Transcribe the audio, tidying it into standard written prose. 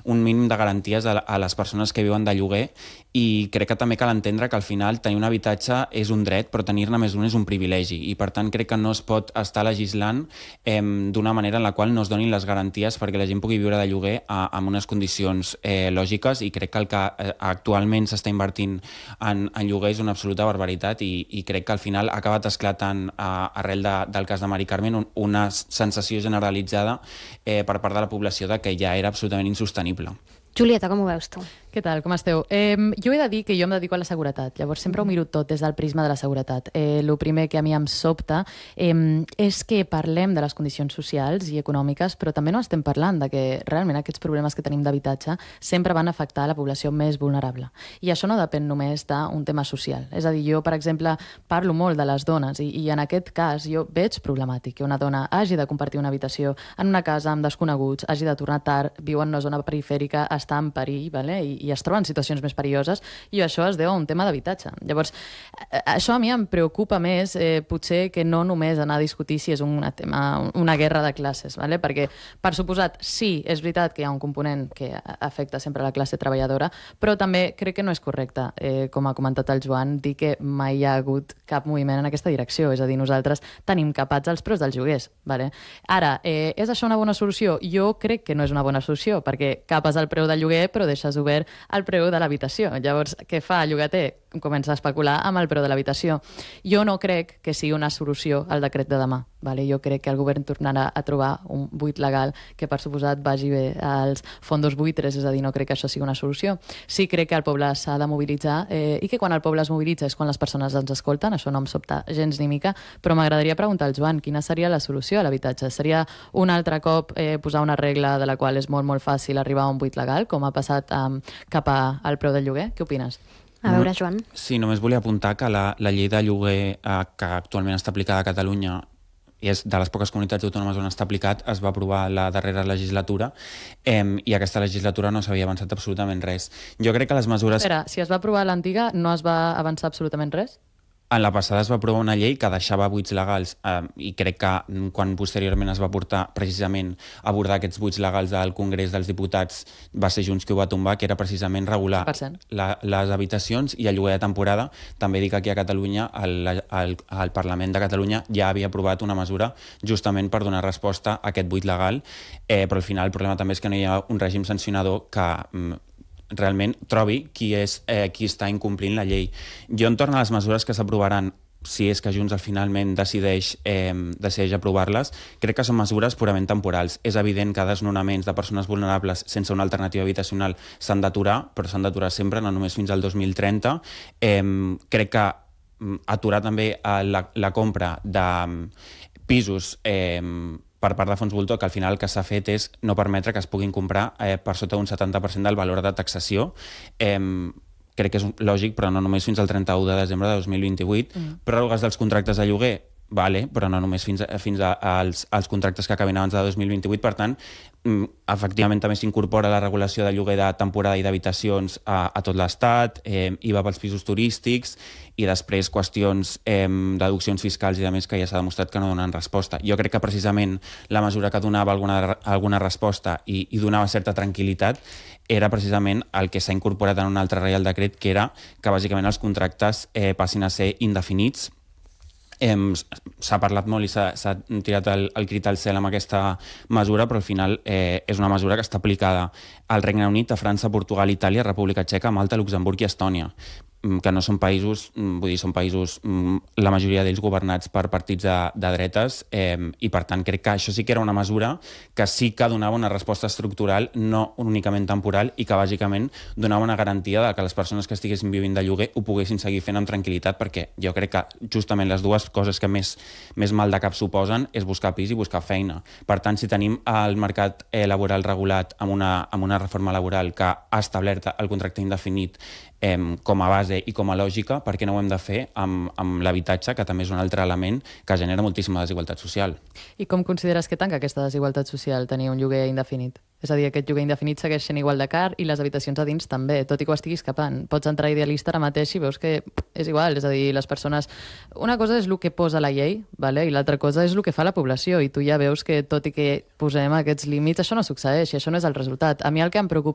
un mínim de garanties a les persones que viuen de lloguer, i crec que també cal entendre que al final tenir un habitatge és un dret, però tenir-ne més d'un és un privilegi, i per tant crec que no es pot estar legislant d'una manera en la qual no es donin les garanties perquè la gent pugui viure de lloguer amb unes condicions lògiques, i crec que el que actualment s'està invertint en lloguer és una absoluta barbaritat, i crec que al final ha acabat esclatant arrel del cas de Mari Carmen una sensació generalitzada per part de la població de que ja era absolutament insostenible. Julieta, com ho veus tu? Què tal, com esteu? Jo he de dir que jo em dedico a la seguretat, llavors sempre ho miro tot des del prisma de la seguretat. El primer que a mi em sobta és que parlem de les condicions socials i econòmiques, però també no estem parlant de que realment aquests problemes que tenim d'habitatge sempre van afectar la població més vulnerable. I això no depèn només d'un tema social. És a dir, jo, per exemple, parlo molt de les dones i en aquest cas jo veig problemàtic que una dona hagi de compartir una habitació en una casa amb desconeguts, hagi de tornar tard, viu en una zona perifèrica, està en perill, vale? I es troba en situacions més perilloses, i això es deu a un tema d'habitatge. Llavors, això a mi em preocupa més, potser que no només anar a discutir si és un tema, una guerra de classes, vale? Perquè, per suposat, sí, és veritat que hi ha un component que afecta sempre la classe treballadora, però també crec que no és correcte, com ha comentat el Joan, dir que mai hi ha hagut cap moviment en aquesta direcció. És a dir, nosaltres tenim capats els preus dels lloguers. Vale? Ara, és això una bona solució? Jo crec que no és una bona solució, perquè capes el preu del lloguer però deixes obert el preu de l'habitació. Llavors, què fa el llogater? Comença a especular amb el preu de l'habitació. Jo no crec que sigui una solució al decret de demà. Vale? Jo crec que el govern tornarà a trobar un buit legal que, per suposat, vagi bé als fondos buitres, és a dir, no crec que això sigui una solució. Sí crec que el poble s'ha de mobilitzar i que quan el poble es mobilitza és quan les persones ens escolten, això no em sobta gens ni mica, però m'agradaria preguntar al Joan quina seria la solució a l'habitatge. Seria un altre cop posar una regla de la qual és molt, molt fàcil arribar a un buit legal, com ha passat cap al preu del lloguer? Què opines? A veure, Joan. Sí, només volia apuntar que la llei de lloguer que actualment està aplicada a Catalunya i és de les poques comunitats autònomes on està aplicat, es va aprovar la darrera legislatura i aquesta legislatura no s'havia avançat absolutament res. Jo crec que les mesures... Espera, si es va aprovar l'antiga, no es va avançar absolutament res? En la passada es va aprovar una llei que deixava buits legals i crec que quan posteriorment es va portar precisament a abordar aquests buits legals al Congrés dels Diputats va ser Junts qui ho va tombar, que era precisament regular les habitacions i el lloguer de temporada. També dic que aquí a Catalunya el Parlament de Catalunya ja havia aprovat una mesura justament per donar resposta a aquest buit legal, però al final el problema també és que no hi ha un règim sancionador que realment trobi qui està incomplint la llei. Jo, entorn a les mesures que s'aprovaran, si és que Junts finalment decideix aprovar-les, crec que són mesures purament temporals. És evident que desnonaments de persones vulnerables sense una alternativa habitacional s'han d'aturar, però s'han d'aturar sempre, no només fins al 2030. Crec que aturar també la compra de pisos per part de fons voltor, que al final el que s'ha fet és no permetre que es puguin comprar per sota d'un 70% del valor de taxació. Crec que és lògic, però no només fins al 31 de desembre de 2028. Pròrrogues dels contractes de lloguer, vale, però no només fins als contractes que acabin abans de 2028. Per tant, efectivament també s'incorpora la regulació de lloguer de temporada i d'habitacions a tot l'Estat, IVA pels pisos turístics i després qüestions deduccions fiscals i de més que ja s'ha demostrat que no donen resposta. Jo crec que precisament la mesura que donava alguna resposta i donava certa tranquil·litat era precisament el que s'ha incorporat en un altre Reial Decret, que era que bàsicament els contractes passin a ser indefinits. S'ha parlat molt i s'ha tirat el crit al cel amb aquesta mesura, però al final és una mesura que està aplicada al Regne Unit, a França, Portugal, Itàlia, República Txeca, Malta, Luxemburg i Estònia, que no són països, vull dir, són països, la majoria d'ells governats per partits de dretes, i per tant crec que això sí que era una mesura que sí que donava una resposta estructural, no únicament temporal, i que bàsicament donava una garantia de que les persones que estiguessin vivint de lloguer ho poguessin seguir fent amb tranquil·litat, perquè jo crec que justament les dues coses que més mal de cap suposen és buscar pis i buscar feina. Per tant, si tenim el mercat laboral regulat amb una reforma laboral que ha establert el contracte indefinit com a base i com a lògica, per què no ho hem de fer amb l'habitatge, que també és un altre element que genera moltíssima desigualtat social. I com consideres que tanca aquesta desigualtat social tenir un lloguer indefinit? És a dir, aquest lloguer indefinit segueix sent igual de car i les habitacions a dins també, tot i que ho estiguis capant. Pots entrar idealista ara mateix i veus que és igual, és a dir, les persones... Una cosa és el que posa la llei, vale? I l'altra cosa és el que fa la població, i tu ja veus que tot i que posem aquests límits, això no succeeix i això no és el resultat. A mi el que em preocupa